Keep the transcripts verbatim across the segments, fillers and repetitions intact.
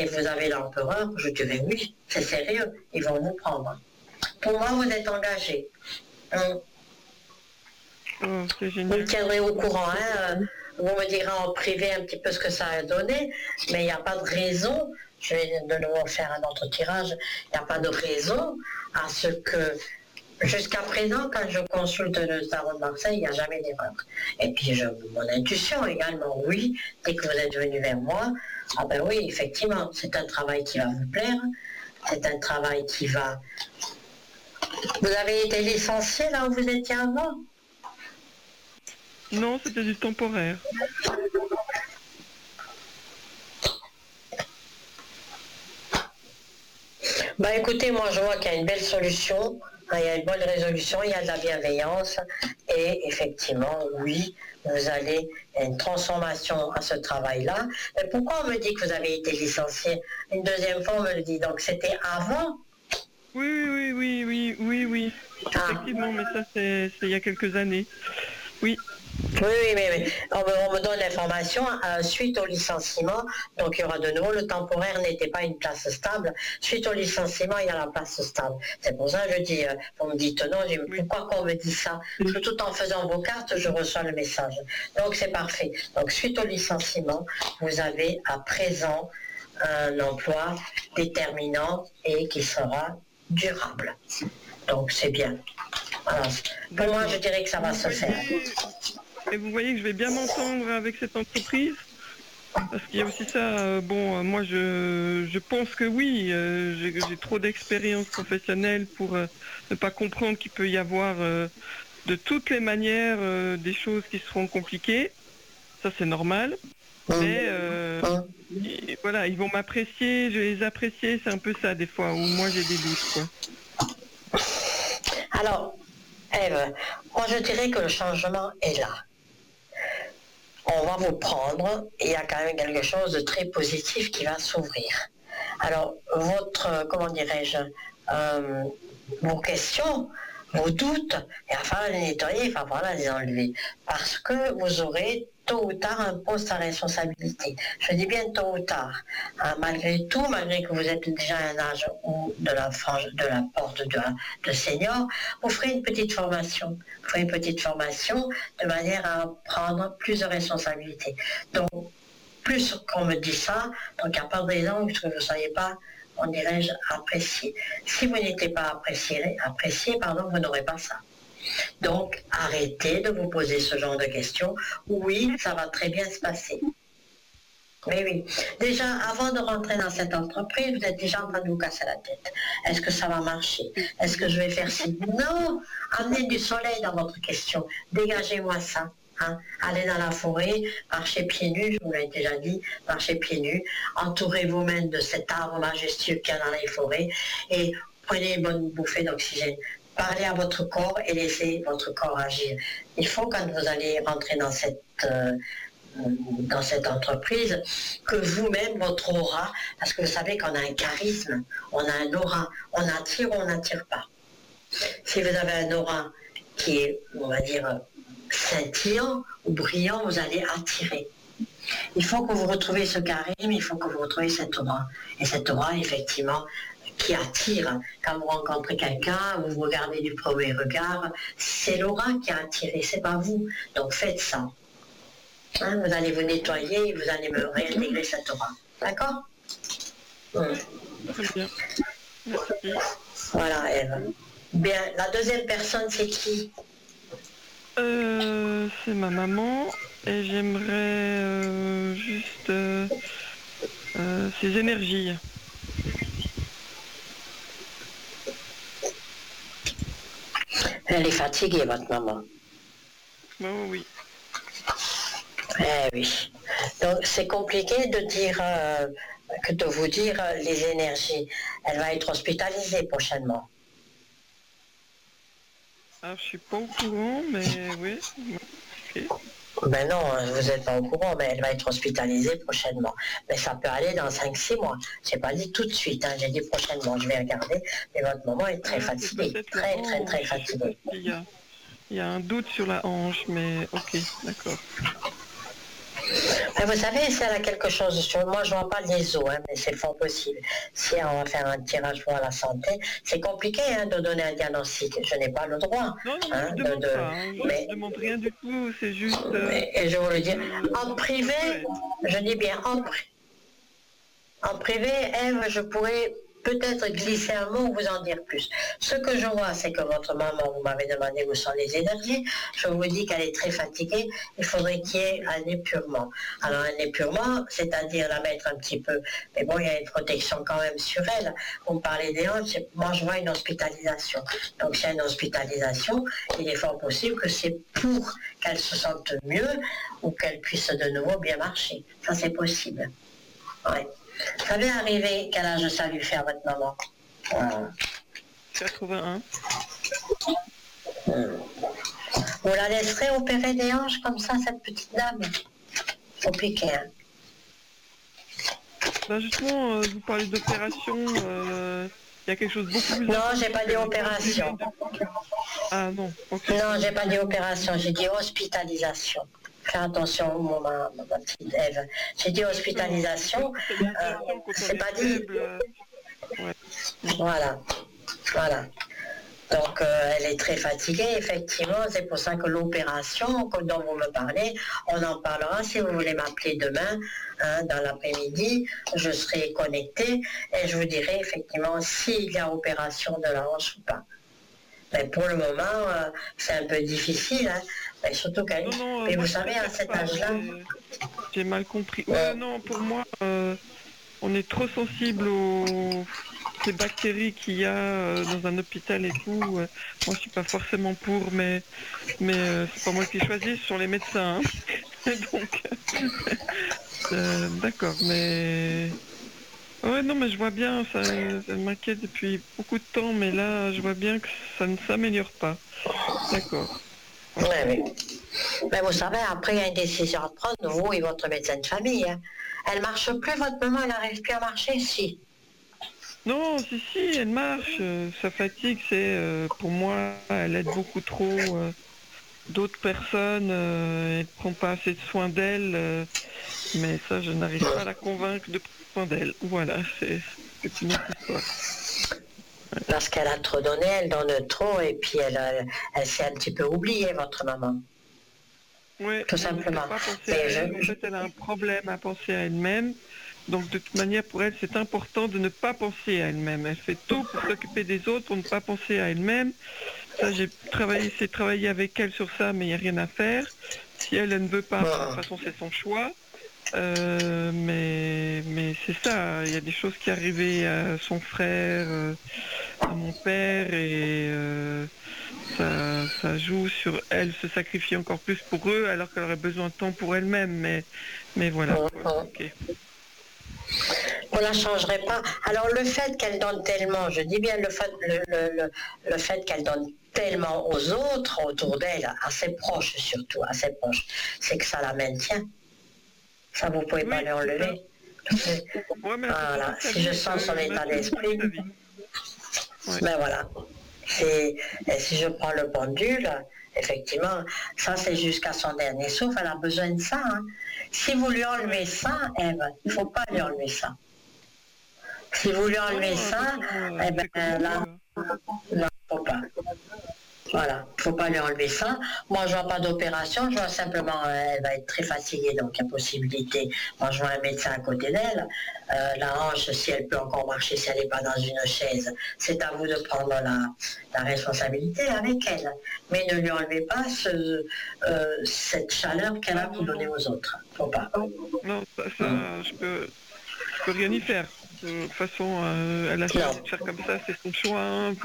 et vous avez l'empereur, je dirais oui, c'est sérieux, ils vont vous prendre. Pour moi, vous êtes engagé. Hum. Oh, c'est Vous me génial. tiendrez au courant, hein. euh, Vous me direz en privé un petit peu ce que ça a donné, mais il n'y a pas de raison, je vais de nouveau faire un autre tirage, il n'y a pas de raison à ce que, jusqu'à présent, quand je consulte le tarot de Marseille, il n'y a jamais d'erreur. Et puis je, mon intuition également, oui, dès que vous êtes venu vers moi, ah ben oui, effectivement, c'est un travail qui va vous plaire, c'est un travail qui va... Vous avez été licencié là où vous étiez avant? Non, c'était du temporaire. Bah écoutez, moi je vois qu'il y a une belle solution, hein, il y a une bonne résolution, il y a de la bienveillance et effectivement, oui, vous allez il y a une transformation à ce travail-là. Mais pourquoi on me dit que vous avez été licencié? Une deuxième fois, on me le dit. Donc c'était avant? Oui, oui, oui, oui, oui, oui. Ah. Effectivement, mais ça, c'est c'est il y a quelques années. Oui. Oui, oui, mais, mais on, me, on me donne l'information euh, suite au licenciement, donc il y aura de nouveau, le temporaire n'était pas une place stable, suite au licenciement, il y a la place stable. C'est pour ça que je dis, euh, vous me dites non, je dis, Oui. pourquoi qu'on me dit ça? Parce que tout en faisant vos cartes, je reçois le message. Donc c'est parfait. Donc suite au licenciement, vous avez à présent un emploi déterminant et qui sera durable. Donc c'est bien. Voilà. Pour moi, je dirais que ça va Vous se voyez- faire. Et vous voyez que je vais bien m'entendre avec cette entreprise, parce qu'il y a aussi ça, euh, bon, euh, moi je, je pense que oui, euh, j'ai j'ai trop d'expérience professionnelle pour euh, ne pas comprendre qu'il peut y avoir euh, de toutes les manières euh, des choses qui seront compliquées, ça c'est normal, mais euh, et voilà, ils vont m'apprécier, je vais les apprécier, c'est un peu ça des fois, où moi j'ai des doutes, quoi. Alors, Ève, moi je dirais que le changement est là. On va vous prendre, et il y a quand même quelque chose de très positif qui va s'ouvrir. Alors, votre, comment dirais-je, euh, vos questions, vos doutes, il va falloir les nettoyer, il va falloir les enlever. Parce que vous aurez tôt ou tard un poste à responsabilité. Je dis bien tôt ou tard. Hein, malgré tout, malgré que vous êtes déjà à un âge où de la frange, de la porte de, de senior, vous ferez une petite formation. Vous ferez une petite formation de manière à prendre plus de responsabilités. Donc, plus qu'on me dit ça, donc il n'y a pas de raison que vous ne soyez pas, on dirait-je, apprécié. Si vous n'étiez pas apprécié, apprécié pardon, vous n'aurez pas ça. Donc, arrêtez de vous poser ce genre de questions. Oui, ça va très bien se passer. Oui, oui. Déjà, avant de rentrer dans cette entreprise, vous êtes déjà en train de vous casser la tête. Est-ce que ça va marcher? Est-ce que je vais faire ci? Non! Amenez du soleil dans votre question. Dégagez-moi ça. Hein? Allez dans la forêt, marchez pieds nus, je vous l'ai déjà dit, marchez pieds nus, entourez vous-même de cet arbre majestueux qu'il y a dans les forêts et prenez une bonne bouffée d'oxygène. Parlez à votre corps et laissez votre corps agir. Il faut, quand vous allez rentrer dans cette, euh, dans cette entreprise, que vous-même, votre aura, parce que vous savez qu'on a un charisme, on a un aura, on attire ou on n'attire pas. Si vous avez un aura qui est, on va dire, scintillant ou brillant, vous allez attirer. Il faut que vous retrouviez ce charisme, il faut que vous retrouviez cette aura. Et cette aura, effectivement, qui attire. Quand vous rencontrez quelqu'un, vous vous regardez du premier regard, c'est l'aura qui a attiré, c'est pas vous. Donc faites ça. Hein, vous allez vous nettoyer, vous allez me réintégrer cette aura. D'accord? Hum. Très bien. Merci. Voilà, Ève. Bien, la deuxième personne, c'est qui? Euh, c'est ma maman et j'aimerais euh, juste euh, euh, ses énergies. Elle est fatiguée, votre maman. Oh oui. Eh oui. Donc c'est compliqué de dire euh, que de vous dire euh, les énergies. Elle va être hospitalisée prochainement. Ah, je suis pas au courant, mais oui. Ok. Ben non, vous n'êtes pas au courant, mais elle va être hospitalisée prochainement. Mais ça peut aller dans cinq six mois. J'ai pas dit tout de suite, hein, j'ai dit prochainement. Je vais regarder, mais votre maman est très Ah, fatiguée. Très, très, très fatiguée. Il y a, il y a un doute sur la hanche, mais ok, d'accord. Mais vous savez, si elle a quelque chose sur moi, je vois pas les os, hein, mais c'est fort possible. Si on va faire un tirage pour la santé, c'est compliqué hein, de donner un diagnostic. Je n'ai pas le droit. Non, non, Hein, je de, demande de... pas. Hein. Je Mais, demande rien du tout. C'est juste. Euh, et je vous le dis, euh, en privé, je dis bien en, pri- en privé, Ève, je pourrais peut-être glisser un mot ou vous en dire plus. Ce que je vois, c'est que votre maman, vous m'avez demandé où sont les énergies. Je vous dis qu'elle est très fatiguée. Il faudrait qu'il y ait un épurement. Alors un épurement, c'est-à-dire la mettre un petit peu. Mais bon, il y a une protection quand même sur elle. Vous me parlez des hanches, moi je vois une hospitalisation. Donc s'il y a une hospitalisation, il est fort possible que c'est pour qu'elle se sente mieux ou qu'elle puisse de nouveau bien marcher. Ça c'est possible. Ouais. Ça vient arriver, quel âge ça lui fait à votre maman? Voilà. quatre-vingt-un. Hmm. Vous la laisserez opérer des hanches comme ça, cette petite dame? Compliqué, hein? Ben justement, euh, vous parlez d'opération. Euh, il y a quelque chose de beaucoup plus. Non, j'ai pas dit opération. Ah non, ok. Non, j'ai pas dit opération, j'ai dit hospitalisation. Fais attention, mon, ma, ma petite Ève. J'ai dit hospitalisation. Euh, c'est pas dit. Ouais. Voilà. Voilà. Donc, euh, elle est très fatiguée, effectivement. C'est pour ça que l'opération dont vous me parlez, on en parlera si vous voulez m'appeler demain, hein, dans l'après-midi. Je serai connectée et je vous dirai effectivement s'il y a opération de la hanche ou pas. Mais pour le moment, euh, c'est un peu difficile. Hein. Mais surtout qu'elle... Non, non, Mais moi, vous savez, à cet âge-là... J'ai mal compris. Ouais, euh... non, pour moi, euh, on est trop sensible aux ces bactéries qu'il y a euh, dans un hôpital et tout. Euh, moi, je suis pas forcément pour, mais, mais euh, c'est pas moi qui choisis, ce sont les médecins. Hein. Donc, euh, d'accord, mais... Ouais, non, mais je vois bien, ça, ça m'inquiète depuis beaucoup de temps, mais là, je vois bien que ça ne s'améliore pas. D'accord. Oui, oui. Mais vous savez, après, il y a une décision à prendre, vous et votre médecin de famille. Hein. Elle marche plus, votre maman, elle n'arrive plus à marcher, si. Non, si, si, elle marche. Euh, sa fatigue, c'est, euh, pour moi, elle aide beaucoup trop euh, d'autres personnes. Euh, elle ne prend pas assez de soin d'elle. Euh, mais ça, je n'arrive pas à la convaincre de prendre soin d'elle. Voilà, c'est, c'est une autre histoire. Parce qu'elle a trop donné, elle donne trop, et puis elle, elle, elle s'est un petit peu oubliée, votre maman. Oui, tout simplement. Pas penser à elle. En fait, elle a un problème à penser à elle-même. Donc, de toute manière, pour elle, c'est important de ne pas penser à elle-même. Elle fait tout pour s'occuper des autres, pour ne pas penser à elle-même. Ça, j'ai travaillé, c'est travailler avec elle sur ça, mais il n'y a rien à faire. Si elle, elle ne veut pas, de toute façon, c'est son choix. Euh, mais mais c'est ça, il y a des choses qui arrivaient à son frère, euh, à mon père, et euh, ça, ça joue sur elle, se sacrifier encore plus pour eux, alors qu'elle aurait besoin de temps pour elle-même. Mais, mais voilà. Okay. On la changerait pas. Alors le fait qu'elle donne tellement, je dis bien le fait, le, le, le, le fait qu'elle donne tellement aux autres autour d'elle, à ses proches surtout, à ses proches, c'est que ça la maintient. Ça, vous ne pouvez oui, pas l'enlever. Ouais, voilà. Si je sens son état d'esprit, ouais. Ben voilà. Et, et si je prends le pendule, effectivement, ça c'est jusqu'à son dernier souffle, elle a besoin de ça. Hein. Si vous lui enlevez ça, Ève, il ne faut pas lui enlever ça. Si vous lui enlevez oh, ça, eh ben là, il ne faut pas. Voilà, il ne faut pas lui enlever ça. Moi, je ne vois pas d'opération, je vois simplement, euh, elle va être très fatiguée, donc il y a possibilité. Moi, je vois un médecin à côté d'elle. Euh, la hanche, si elle peut encore marcher, si elle n'est pas dans une chaise, c'est à vous de prendre la, la responsabilité avec elle. Mais ne lui enlevez pas ce, euh, cette chaleur qu'elle a pour donner aux autres. Il ne faut pas. Non, ça, ça hum. je peux, je peux rien y faire. De toute façon, euh, elle a choisi de faire comme ça, c'est son choix. Hein.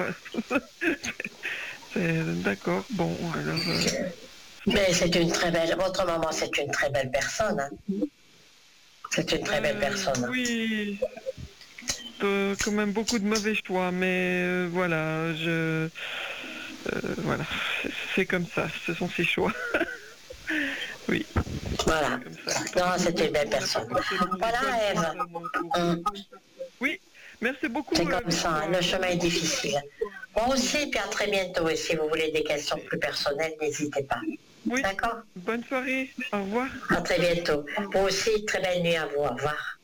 D'accord, bon, alors... Euh... Mais c'est une très belle... Votre maman, c'est une très belle personne. Hein. C'est une très euh, belle personne. Oui, euh, quand même beaucoup de mauvais choix, mais euh, voilà, je... Euh, voilà, c'est comme ça, ce sont ses choix. Oui. Voilà. Non, c'est une belle personne. Voilà, Ève. Hum. Oui. Merci beaucoup. C'est comme ça, hein, le chemin est difficile. Moi aussi, puis à très bientôt. Et si vous voulez des questions plus personnelles, n'hésitez pas. Oui. D'accord ? bonne soirée. Au revoir. À très bientôt. Vous aussi, très belle nuit à vous. Au revoir.